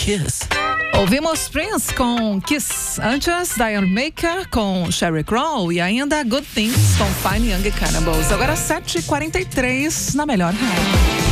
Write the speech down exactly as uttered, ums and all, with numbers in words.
Kiss. Ouvimos Prince com Kiss. Antes, Diane Maker com Sheryl Crow. E ainda Good Things com Fine Young Cannibals. Agora sete e quarenta e três na Melhor Rádio.